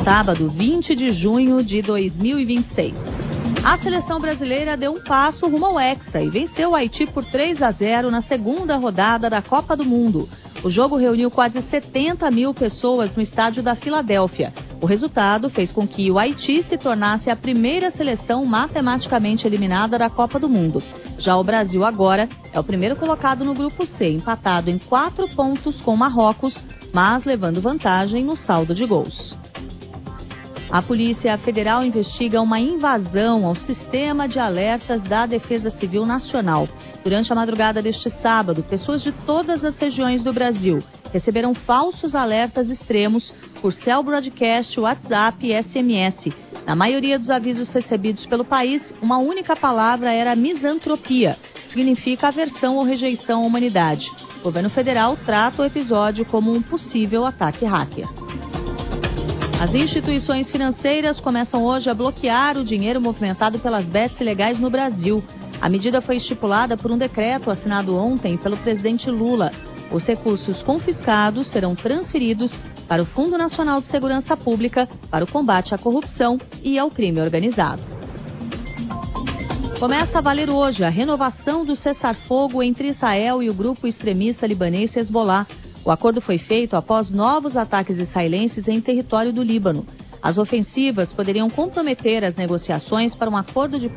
sábado, 20 de junho de 2026. A seleção brasileira deu um passo rumo ao Hexa e venceu o Haiti por 3-0 na segunda rodada da Copa do Mundo. O jogo reuniu quase 70 mil pessoas no estádio da Filadélfia. O resultado fez com que o Haiti se tornasse a primeira seleção matematicamente eliminada da Copa do Mundo. Já o Brasil agora é o primeiro colocado no grupo C, empatado em 4 pontos com Marrocos, mas levando vantagem no saldo de gols. A Polícia Federal investiga uma invasão ao sistema de alertas da Defesa Civil Nacional. Durante a madrugada deste sábado, pessoas de todas as regiões do Brasil receberam falsos alertas extremos por cell broadcast, WhatsApp e SMS. Na maioria dos avisos recebidos pelo país, uma única palavra era misantropia, que significa aversão ou rejeição à humanidade. O governo federal trata o episódio como um possível ataque hacker. As instituições financeiras começam hoje a bloquear o dinheiro movimentado pelas bets ilegais no Brasil. A medida foi estipulada por um decreto assinado ontem pelo presidente Lula. Os recursos confiscados serão transferidos para o Fundo Nacional de Segurança Pública para o combate à corrupção e ao crime organizado. Começa a valer hoje a renovação do cessar-fogo entre Israel e o grupo extremista libanês Hezbollah. O acordo foi feito após novos ataques israelenses em território do Líbano. As ofensivas poderiam comprometer as negociações para um acordo de